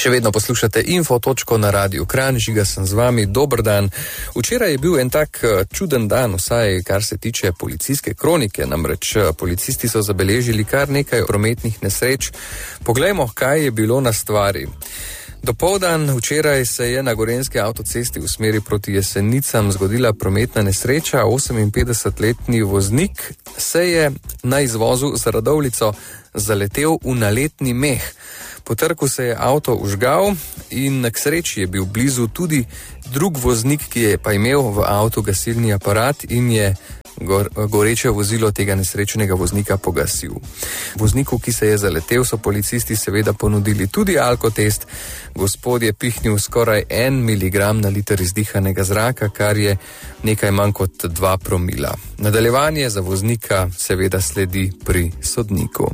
Še vedno poslušate Info.točko na Radiu Kranj, Žiga sem z vami, dober dan. Včeraj je bil en tak čuden dan, vsaj kar se tiče policijske kronike, namreč policisti so zabeležili kar nekaj prometnih nesreč. Poglejmo, kaj je bilo na stvari. Dopoldan včeraj se je na gorenjski avtocesti v smeri proti Jesenicam zgodila prometna nesreča. 58-letni voznik se je na izvozu za Radovljico zaletel v naletni meh. Po trku se je avto užgal in k sreči je bil blizu tudi drug voznik, ki je pa imel v avtu gasilni aparat in je goreče vozilo tega nesrečnega voznika pogasil. Vozniku, ki se je zaletel, so policisti seveda ponudili tudi alkotest. Gospod je pihnil skoraj 1 miligram na liter izdihanega zraka, kar je nekaj manj kot 2 promila. Nadaljevanje za voznika seveda sledi pri sodniku.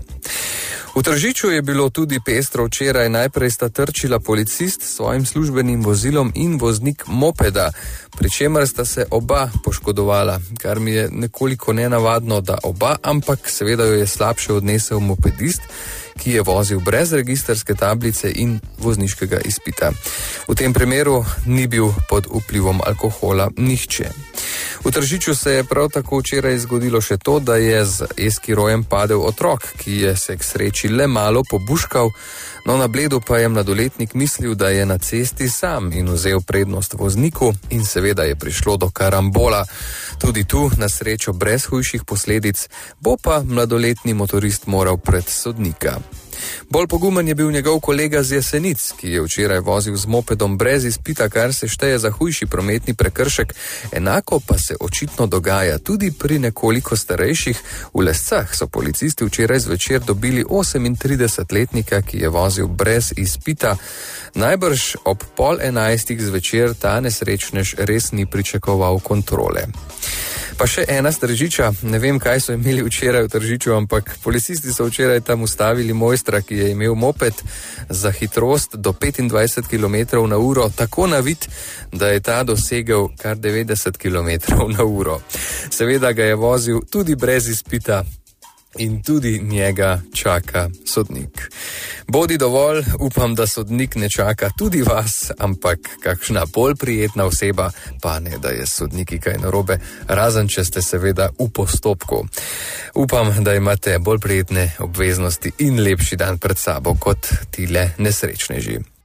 V Tržiču je bilo tudi pestro včeraj. Najprej sta trčila policist s svojim službenim vozilom in voznik mopeda, pri čemer sta se oba poškodovala, kar mi je nekoliko nenavadno, da oba, ampak seveda jo je slabše odnesel mopedist, ki je vozil brez registrske tablice in vozniškega izpita. V tem primeru ni bil pod vplivom alkohola nihče. V Tržiču se je prav tako včeraj zgodilo še to, da je z eskirojem padel otrok, ki je se k sreči le malo pobuškal, no na Bledu pa je mladoletnik mislil, da je na cesti sam in vzel prednost vozniku in seveda je prišlo do karambola. Tudi tu, na srečo brez hujših posledic, bo pa mladoletni motorist moral pred sodnika. Bolj pogumen je bil njegov kolega z Jesenic, ki je včeraj vozil z mopedom brez izpita, kar se šteje za hujši prometni prekršek. Enako pa se očitno dogaja tudi pri nekoliko starejših. V Lescah so policisti včeraj zvečer dobili 38-letnika, ki je vozil brez izpita. Najbrž ob 10:30 zvečer ta nesrečnež res ni pričakoval kontrole. Pa še ena s Tržiča, ne vem, kaj so imeli včeraj v Tržiču, ampak policisti so včeraj tam ustavili mojstra, ki je imel moped za hitrost do 25 km na uro, tako navit, da je ta dosegel kar 90 km na uro. Seveda ga je vozil tudi brez izpita in tudi njega čaka sodnik. Bodi dovolj, upam, da sodnik ne čaka tudi vas, ampak kakšna bolj prijetna oseba, pa ne, da je sodniki kaj narobe, razen če ste seveda v postopku. Upam, da imate bolj prijetne obveznosti in lepši dan pred sabo kot tile nesrečneži.